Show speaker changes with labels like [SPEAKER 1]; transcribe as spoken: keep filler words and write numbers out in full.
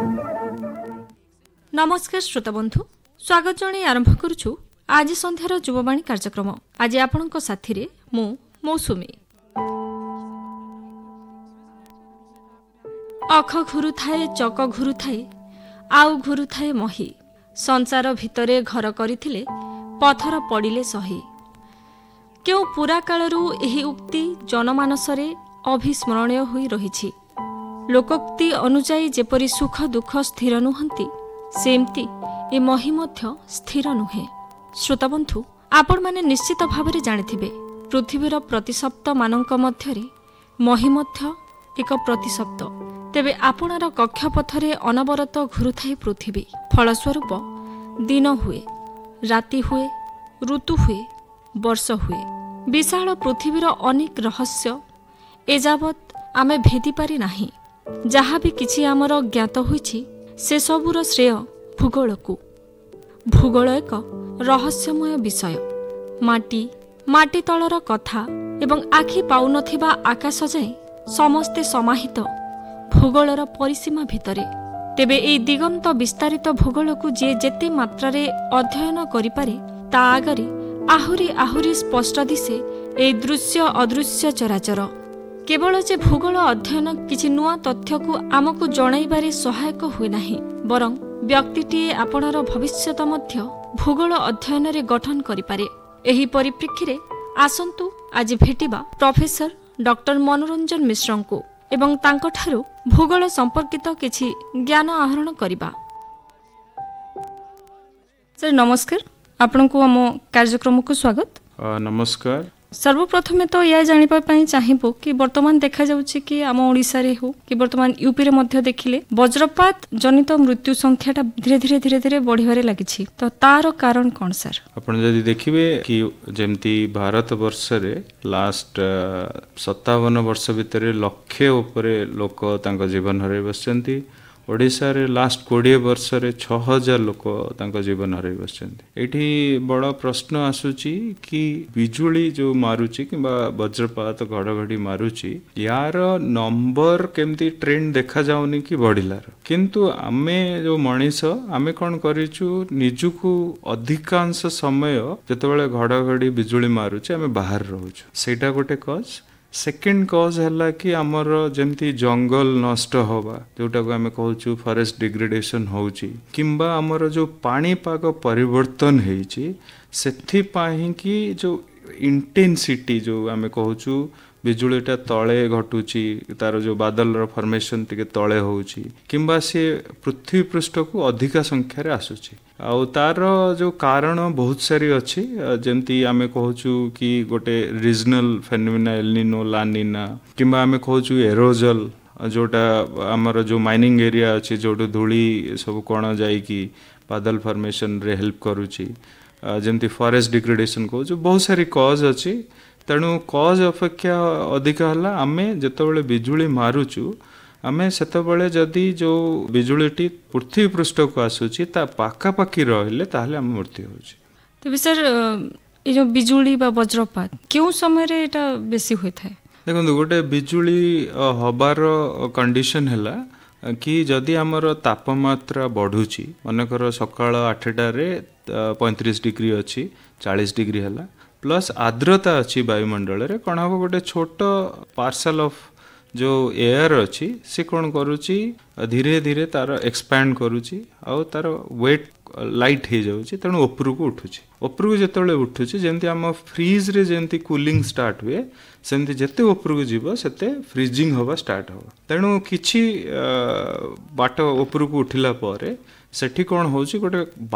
[SPEAKER 1] नमस्कार श्रोता बंधु स्वागत जणाई आरंभ करुछु आज संध्यार युववाणी कार्यक्रम। आज आपणक साथी रे मु मौसुमी। अख घुरु थाए चक घुरु थाए आउ घुरु थाए मही संसार भितरे घर करिथिले पथर पड़िले सही। केउ पुरा कालरू एही उक्ति जनमानसरे अभिस्मरणीय होई रहिछि। लोकोक्ति अनुଯାୟୀ जेपरि सुख दुख स्थिर नुहंती सेमती ए मही मध्य स्थिर नुहे। श्रोताबंधु आपण माने निश्चित भावरे जानिथिबे पृथ्वीर प्रतिशब्द मानक मध्यरे मही मध्य एक प्रतिशब्द। तेबे आपणार कक्षपथरे अनवरत घुरुथाई पृथ्वी। फलस्वरूप दिन हुए राति हुए ऋतु हुए वर्ष हुए। विशाल पृथ्वीर अनेक रहस्य एजावत आमे भेदी पारि नाही। जहाँ भी किछि आमर ज्ञात होइछि से सबुर श्रेय भूगोलकु। भूगोल एक रहस्यमय विषय। माटी माटी तलर कथा एवं आखि पाउनथिबा आकाश जाए समस्ते समाहित भूगोलर परिसीमा भितरे। तेबे एई दिगंत विस्तारित भूगोलकु जे जेते मात्रारे अध्ययन करिपारे ता आगरे आहुरी आहुरी स्पष्ट दिसे एई दृश्य अदृश्य चराचर। केवल जे भूगोल अध्ययन किछि नुआ तथ्यकु आमकु जणाइबारे सहायक हुए नाही बरं व्यक्तिटीए आपणर भविष्यत मध्य भूगोल अध्ययन रे गठन करिपारे। एही परिप्रेक्षीरे आसंतु आज भेटिबा प्रोफेसर डॉक्टर मनोरंजन मिश्रंकु एवं तांकठारु भूगोल संपर्कित किछि ज्ञान आहरण करिबा। सर नमस्कार, आपनकु हम कार्यक्रमकु स्वागत।
[SPEAKER 2] नमस्कार।
[SPEAKER 1] सर्वप्रथमे तो या जानिबा पई चाहिबो कि वर्तमान देखा जाउछि कि आम ओडिसा रे हो कि वर्तमान यूपी रे मध्य देखिले वज्रपात जनित मृत्यु संख्याटा धीरे धीरे धीरे धीरे बढ़िबारे लागिछि। तो तार कारण कोन सर?
[SPEAKER 2] आपण जदि देखिबे कि जेमती भारत वर्ष रे लास्ट सत्तावन वर्ष भितरे लक्षे ऊपर लोक तांका जीवन हरै बसचंती। ओडिसा रे लास्ट कोड़े वर्ष रे छह हजार लोक तांका जीवन हरै बसचंती। एठी बड़ा प्रश्न आसुची कि बिजुली जो मारुची कि वज्रपात घड़घड़ी मारुची यार नंबर केमती ट्रेंड देखा जाउनी कि बढ़िलार। किंतु आमे जो मनीष आमे कौन करिचु निजुकु अधिकांश समय जेतेबेले घड़घड़ी बिजुली मारुची आमे बाहर रहउछु सेटा गोटे कज। सेकेंड कज है कि आमर जमती जंगल नष्ट हवा जोटा को आम कहूँ फॉरेस्ट डिग्रेडेशन होउची किंबा आमर जो पाणीपाग परिवर्तन होइची सेथिपाही कि जो इंटेंसिटी जो आम कहूँ बिजुलीटा तले घटुची तार जो बादल फॉर्मेशन टिके तले होउची किंबा से पृथ्वी पृष्ठ को अधिका संख्यार आसुची। आउ तार जो कारण बहुत सारी अच्छी जमती आमे कहूँ कि गोटे रीजनल फेनोमेना एल निनो ला निना किंबा आमे कहूँ एरोजल जोटा आमर जो माइनिंग एरिया अच्छी जो धूली सब कण जाइकी बादल फॉर्मेशन रे हेल्प करुची जमती फॉरेस्ट डिग्रेडेशन कहूँ बहुत सारी कज अच्छी। तेणु कज अपेक्षा अधिका है आमे जेतेबेले बिजुली मारुचु आमे सेतेबेले जदि जो बिजुलीटी पृथ्वी पृष्ठ को आसुची ता पाखापाखी रहले ताहले आम मृत्यु होउची।
[SPEAKER 1] तेबे सर ए जो बिजुली बा वज्रपात केउ समय रे एटा बेसी होय थाए?
[SPEAKER 2] देखो गोटे बिजुली हबार कंडीशन हैला कि जदि आमर तापमात्रा बढ़ुची मनकर सकाळ आठटारे पैंतीस डिग्री अच्छी चालीस डिग्री हैला प्लस आर्द्रता अच्छी वायुमंडल रे कौन हम गोटे छोट पार्सल ऑफ जो एयर अच्छी से कौन करुची धीरे धीरे तार एक्सपैंड करुची आउ तार वेट लाइट हो जाउची तेणु ऊपर को उठुची। ऊपर को जेतेबेले उठुची जेंती आम फ्रीज रे जेंती कूलिंग स्टार्ट हुए सेंती जेते ऊपर को जीव सेते फ्रीजिंग हवा स्टार्ट हवा। तेणु किछि बाट ऊपर को उठिला परे सेठी कौन होउची गोटे